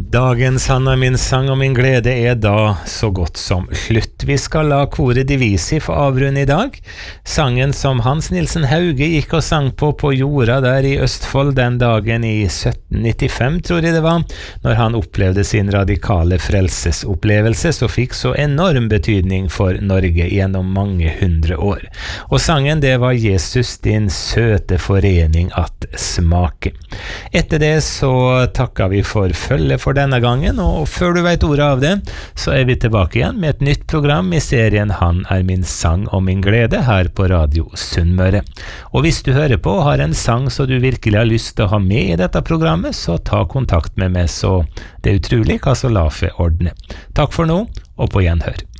Dagens Han er min sang og min glede da så godt som slutt. Vi skal la koret Divisi få avrunde I dag. Sangen som Hans Nilsen Hauge gikk og sang på jorda der I Østfold den dagen I 1795, tror jeg det var, når han opplevde sin radikale frelsesopplevelse, så fikk så enorm betydning for Norge gjennom mange hundre år. Og sangen det var Jesus din søte forening at smake. Etter det så takker vi for følge for denne gangen, og før du vet ordet av det, så vi tilbake igjen med et nytt program I serien Han er min sang og min glede her på Radio Sunnmøre. Og hvis du hører på og har en sang som du virkelig har lyst til å ha med I dette programmet, så ta kontakt med meg, så det utrolig hva så la for ordne. Takk for nå, og på gjenhør.